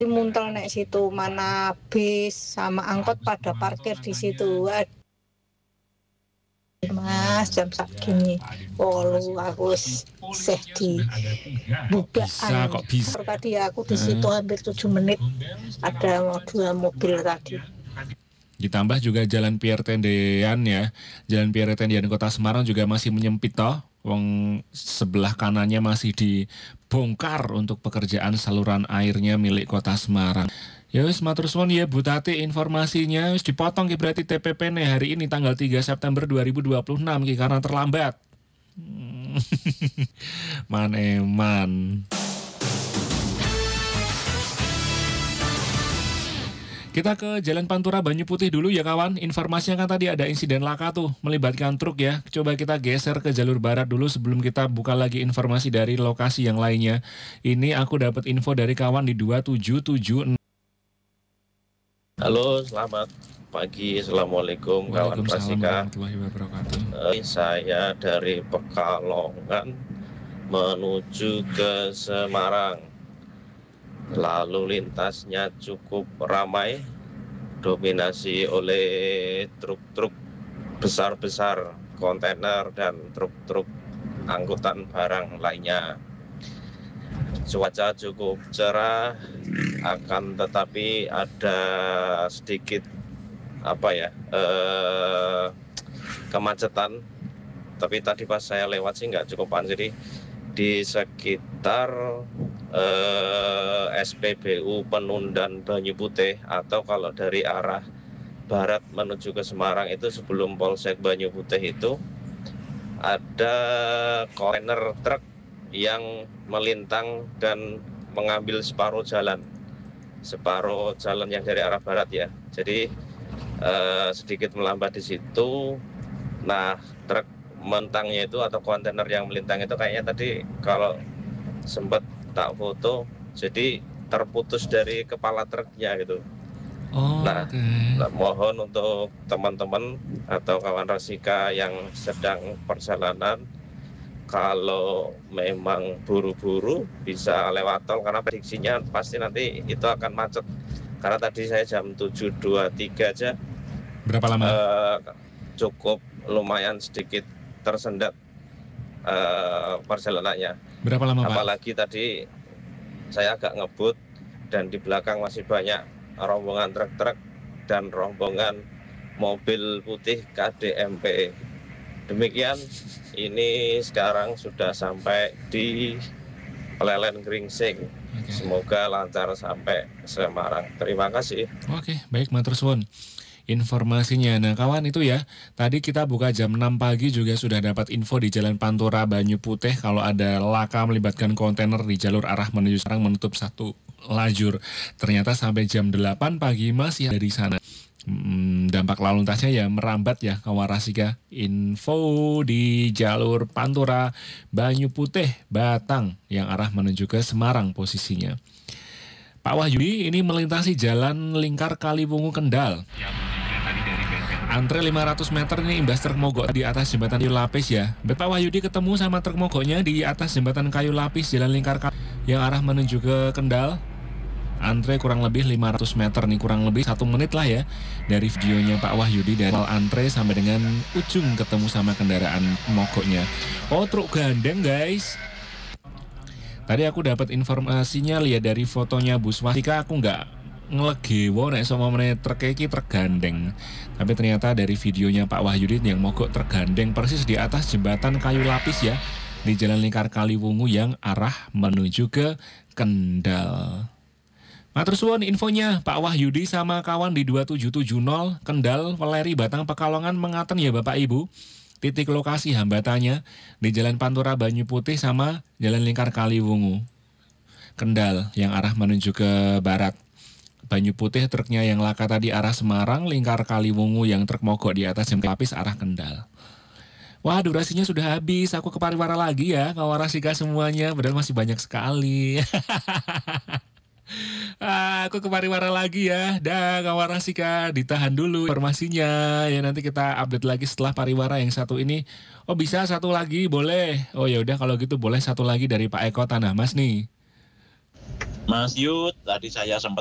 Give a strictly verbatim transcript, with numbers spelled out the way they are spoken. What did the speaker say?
Muntel nek situ, mana bis sama angkot pada parkir di situ. Mas jam segini wolu aku seh di bukaan. Bisa kok bisa. Tadi aku di situ hampir tujuh menit ada dua mobil tadi. Ditambah juga Jalan Pierre Tendean ya. Jalan Pierre Tendean Kota Semarang juga masih menyempit toh. Wong sebelah kanannya masih dibongkar untuk pekerjaan saluran airnya milik Kota Semarang. Ya wis matur suwun ya Bu Tati, informasinya wis dipotong ki berarti T P P ne hari ini tanggal tiga September dua ribu dua puluh enam ki karena terlambat. Hmm. Man eman. Kita ke Jalan Pantura Banyu Putih dulu ya kawan. Informasinya kan tadi ada insiden laka tuh melibatkan truk ya. Coba kita geser ke jalur barat dulu sebelum kita buka lagi informasi dari lokasi yang lainnya. Ini aku dapat info dari kawan di dua tujuh tujuh enam. Halo, selamat pagi. Assalamualaikum kawan Prasika. Uh, saya dari Pekalongan menuju ke Semarang. Lalu lintasnya cukup ramai, dominasi oleh truk-truk besar-besar, kontainer dan truk-truk angkutan barang lainnya. Cuaca cukup cerah, akan tetapi ada sedikit apa ya eh, kemacetan. Tapi tadi pas saya lewat sih nggak cukupan, jadi di sekitar eh, S P B U Penundan Banyu Putih atau kalau dari arah barat menuju ke Semarang itu sebelum Polsek Banyu Putih itu ada kontainer truk yang melintang dan mengambil separuh jalan separuh jalan yang dari arah barat ya. Jadi eh, sedikit melambat di situ. Nah, truk mentangnya itu atau kontainer yang melintang itu kayaknya tadi kalau sempat tak foto, jadi terputus dari kepala truknya gitu. Oh, nah, okay. nah, mohon untuk teman-teman atau kawan Rasika yang sedang perjalanan, kalau memang buru-buru bisa lewat tol karena prediksinya pasti nanti itu akan macet. Karena tadi saya jam tujuh dua puluh tiga aja. Berapa lama? Uh, cukup lumayan sedikit tersendat uh, perjalanannya. Berapa lama, Pak? Apalagi tadi saya agak ngebut dan di belakang masih banyak rombongan truk-truk dan rombongan mobil putih K D M P. Demikian, ini sekarang sudah sampai di Plelen Gringsing. Okay. Semoga lancar sampai Semarang. Terima kasih. Oke, okay, baik matur suwun informasinya. Nah kawan itu ya, tadi kita buka jam enam pagi juga sudah dapat info di Jalan Pantura Banyu Putih kalau ada laka melibatkan kontainer di jalur arah menuju Semarang menutup satu lajur. Ternyata sampai jam delapan pagi masih ada di sana. Hmm, dampak lalu lintasnya ya merambat ya kawan Rasika. Info di jalur Pantura Banyu Putih Batang yang arah menuju ke Semarang posisinya. Pak Wahyudi ini melintasi jalan lingkar Kaliwungu Kendal. Antre lima ratus meter ini imbas truk mogok di atas jembatan kayu lapis ya. Pak Wahyudi ketemu sama truk mogoknya di atas jembatan kayu lapis jalan lingkar yang arah menuju ke Kendal. Antre kurang lebih lima ratus meter nih, kurang lebih satu menit lah ya dari videonya Pak Wahyudi dari awal antre sampai dengan ujung ketemu sama kendaraan mogoknya. Oh, truk gandeng guys. Tadi aku dapat informasinya lihat dari fotonya Bu Swastika, aku nggak ngelegewo nek sama meneh truk iki truk gandeng. Tapi ternyata dari videonya Pak Wahyudi yang mogok truk gandeng persis di atas jembatan kayu lapis ya di Jalan Lingkar Kaliwungu yang arah menuju ke Kendal. Matur suwun infonya Pak Wahyudi sama kawan di dua tujuh tujuh nol Kendal, Weleri, Batang, Pekalongan mengaten ya Bapak Ibu. Titik lokasi hambatannya di Jalan Pantura Banyu Putih sama Jalan Lingkar Kaliwungu Kendal yang arah menuju ke barat. Banyu Putih truknya yang laka tadi arah Semarang, Lingkar Kaliwungu yang truk mogok di atas jembatan lapis arah Kendal. Wah, durasinya sudah habis. Aku ke pariwara lagi ya, kawan Rasika semuanya. Padahal masih banyak sekali. Ah, aku ke pariwara lagi ya. Dah kawan Rasika, ditahan dulu informasinya. Ya nanti kita update lagi setelah pariwara yang satu ini. Oh bisa satu lagi, boleh. Oh ya udah kalau gitu boleh satu lagi dari Pak Eko Tanah Mas nih. Mas Yud, tadi saya sempat